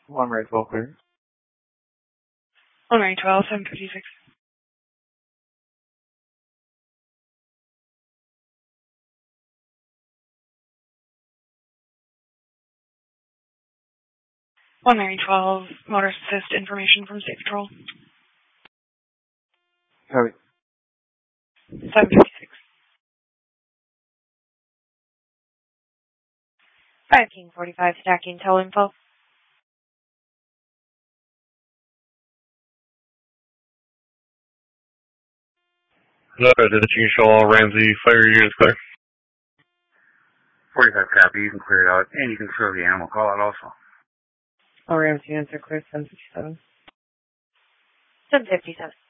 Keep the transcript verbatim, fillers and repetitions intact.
One right twelve clear. One right twelve, seven fifty-six. One Mary twelve, motorist assist information from State Patrol. Copy. seven fifty-six. five King forty-five, stacking tel info. Hello, this is Gene Shaw, Ramsey, fire units clear. forty-five copy, you can clear it out, and you can clear the animal call out also. All Ramsey units are clear, seven fifty-seven. seven fifty-seven.